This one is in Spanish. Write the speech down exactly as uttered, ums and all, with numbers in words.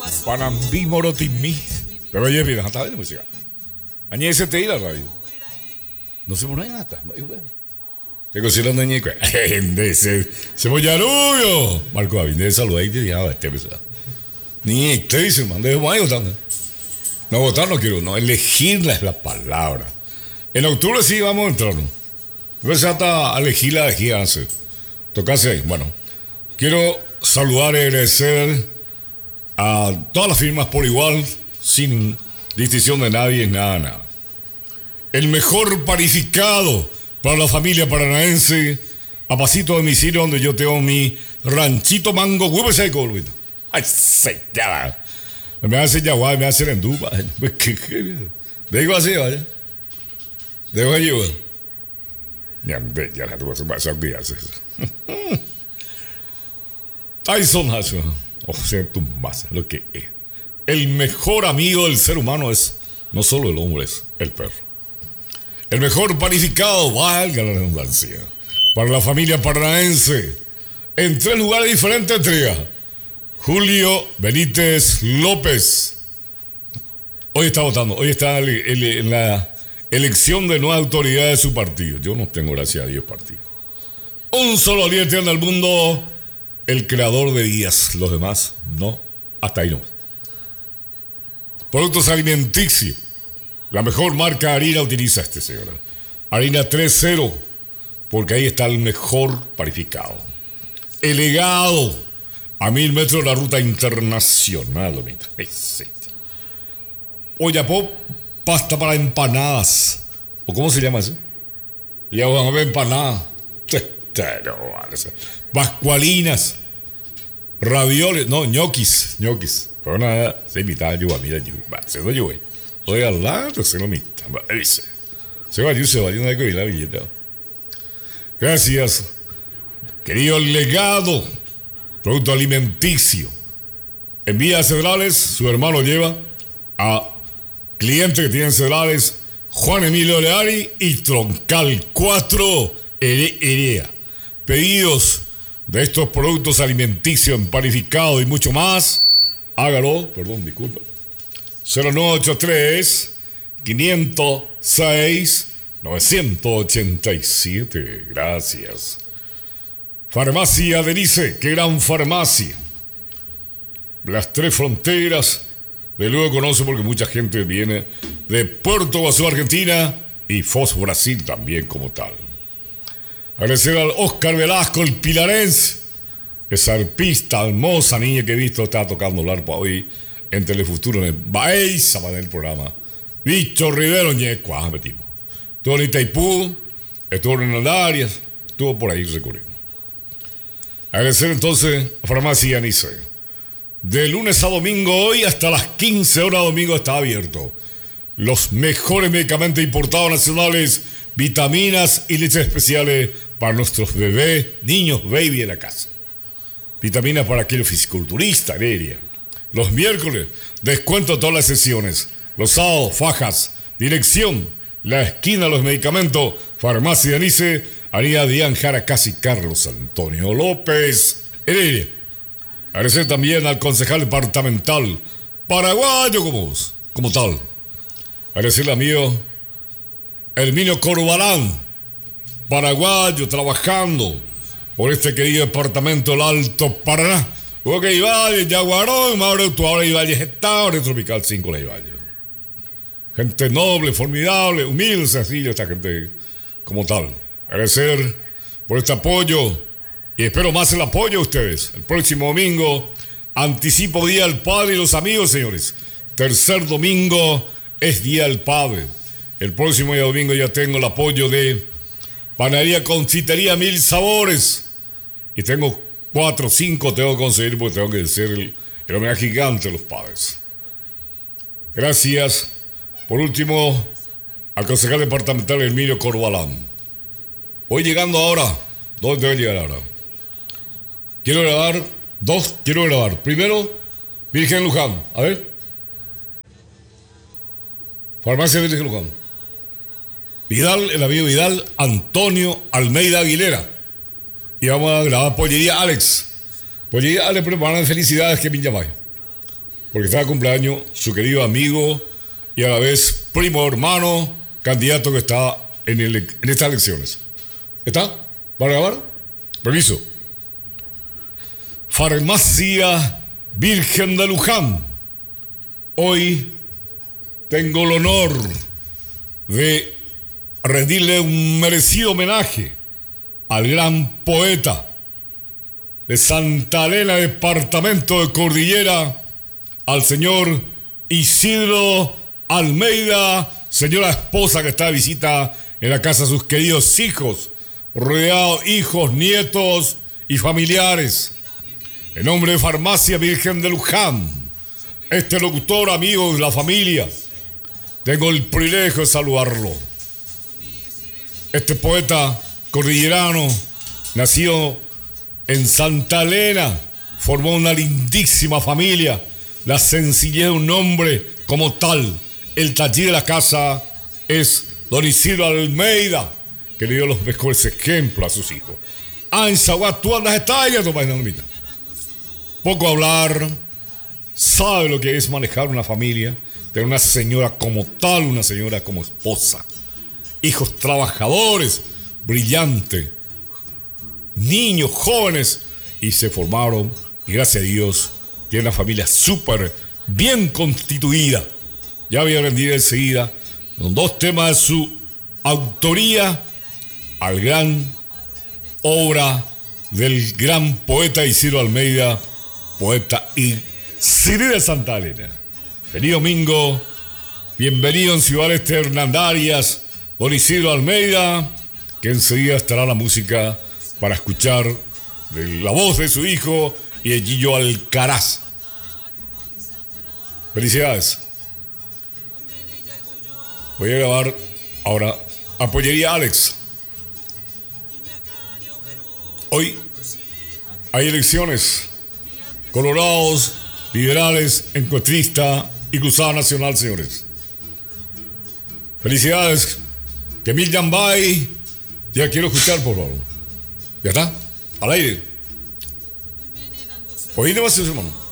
Panambí Morotimí. Pero oye, mira, está bien música. Añe ese te la radio. No se pone nada. Tengo si lo dañé. Se se voy a rubio. Marco Abinde saludó ahí y ya este pesado. Ni este dice, man, de mayo votando. No votar no quiero, no, elegirla es la palabra. En octubre sí vamos a entrar. Entonces hasta elegirla de aquí hace. Tocase ahí. Bueno, quiero saludar y agradecer a todas las firmas por igual, sin distinción de nadie, nada, nada. El mejor panificado para la familia paranaense, a pasito de domicilio donde yo tengo mi ranchito mango, huevo seco. Ay, se ya. Me hace yaguá, me hace en duba. Digo así, vaya. Dejo allí, güey. Ya, ya la tuve que pasar días. Tyson Hasso. O sea, tu base, lo que es. El mejor amigo del ser humano es no solo el hombre, es el perro. El mejor panificado, valga la redundancia, para la familia paranaense, en tres lugares diferentes entrega. Julio Benítez López. Hoy está votando, hoy está en la elección de nueva autoridad de su partido. Yo no tengo, gracias a Dios, partido. Un solo líder en el mundo, el creador de guías. Los demás, no, hasta ahí no. Productos alimenticios. La mejor marca de harina utiliza este señor. Harina tres cero, porque ahí está el mejor panificado. El legado. A mil metros de la ruta internacional, bonita. Ollapop, pasta para empanadas. ¿O cómo se llama eso? Ya van a ver empanadas. Pascualinas. Ravioles. No, ñoquis. ñoquis. Pero nada, se invitaba yo a mira, yo. Se lo yo. Oye, al lado, se lo mita. Dice. Se va, yo se va, yo no hay que ir la billeta. Gracias. Querido legado. Producto alimenticio. En Vías Cedrales, su hermano lleva a clientes que tienen cedrales, Juan Emilio Leari y Troncal cuatro Herea. Pedidos de estos productos alimenticios empanificados y mucho más, hágalo, perdón, disculpa, cero nueve ocho tres, cinco cero seis, nueve ocho siete. Gracias. Farmacia Denice, qué gran farmacia. Las Tres Fronteras, de luego conoce porque mucha gente viene de Puerto Guazú, Argentina, y Foz, Brasil también como tal. Agradecer al Oscar Velasco, el pilarense, esa arpista hermosa niña que he visto está tocando el arpa hoy en Telefuturo, en el Baeza, en el programa. Bicho Rivero, ñecua, metimos. Estuvo en Itaipú, estuvo en el Arias, estuvo por ahí recorriendo. Agradecer entonces a Farmacia Nice. De lunes a domingo, hoy hasta las quince horas domingo está abierto. Los mejores medicamentos importados nacionales, vitaminas y leches especiales para nuestros bebés, niños, baby en la casa. Vitaminas para aquellos fisiculturistas, aérea. Los miércoles, descuento en todas las sesiones. Los sábados, fajas. Dirección, la esquina de los medicamentos, Farmacia Nice. Haría Dian Jara, casi Carlos Antonio López Heredia. Agradecer también al concejal departamental paraguayo como, como tal. Agradecerle a mío Herminio Corbalán, paraguayo, trabajando por este querido departamento del Alto Paraná. Ok, Valle, Yaguarón, Mauro Tuabra y Valle, Gestable, Tropical cinco, Ley Valle. Gente noble, formidable, humilde, sencilla, esta gente como tal. Agradecer por este apoyo y espero más el apoyo de ustedes. El próximo domingo, anticipo Día del Padre y los amigos, señores. Tercer domingo es Día del Padre. El próximo día domingo ya tengo el apoyo de Panadería Confitería Mil Sabores. Y tengo cuatro o cinco, tengo que conseguir porque tengo que hacer el, el homenaje gigante a los padres. Gracias. Por último, al concejal departamental Emilio Corbalán. Voy llegando ahora. ¿Dónde voy a llegar ahora? Quiero grabar dos, quiero grabar. Primero, Virgen Luján. A ver. Farmacia Virgen Luján. Vidal, el amigo Vidal, Antonio Almeida Aguilera. Y vamos a grabar Pollería Alex. Pollería Alex, preparan felicidades que me llamáis. porque está de cumpleaños su querido amigo y a la vez primo hermano, candidato que está en, el, en estas elecciones. ¿Está? ¿Va a grabar? Permiso. Farmacia Virgen de Luján. Hoy tengo el honor de rendirle un merecido homenaje al gran poeta de Santa Elena, departamento de Cordillera, al señor Isidro Almeida, señora esposa que está de visita en la casa de sus queridos hijos, rodeados de hijos, nietos y familiares. En nombre de Farmacia Virgen de Luján, este locutor, amigo de la familia, tengo el privilegio de saludarlo. Este poeta cordillerano, nacido en Santa Elena, formó una lindísima familia, la sencillez de un hombre como tal. El taller de la casa es don Isidro Almeida, que le dio los mejores ejemplos a sus hijos. Ah, en Zaguá, tú andas estalla, tu país, nomita. Poco hablar, sabe lo que es manejar una familia, tener una señora como tal, una señora como esposa, hijos trabajadores, brillantes, niños, jóvenes, y se formaron, y gracias a Dios, tiene una familia súper bien constituida. Ya voy a rendir enseguida con dos temas de su autoría al gran obra del gran poeta Isidro Almeida, poeta y Siri de Santa Elena. Feliz domingo, bienvenido en Ciudad Este Hernandarias, don Isidro Almeida, que enseguida estará la música para escuchar de la voz de su hijo y de Gillo Alcaraz. Felicidades. Voy a grabar ahora a Pollería Alex. Hoy hay elecciones. Colorados, liberales, encuestista y Cruzada Nacional, señores. Felicidades. Que Mil Yambay. Ya quiero escuchar, por favor. ¿Ya está? Al aire. Oídme más, hermano.